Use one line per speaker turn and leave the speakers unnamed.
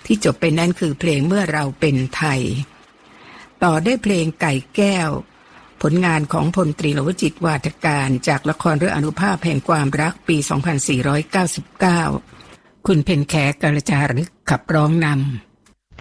ที่จบไปนั้นคือเพลงเมื่อเราเป็นไทยต่อได้เพลงไก่แก้วผลงานของพลตรีนวจิตวาทการจากละครเรื่องอนุภาพแห่งความรักปี 2499 คุณเพ็ญแขกกัลจารึกขับร้องนำ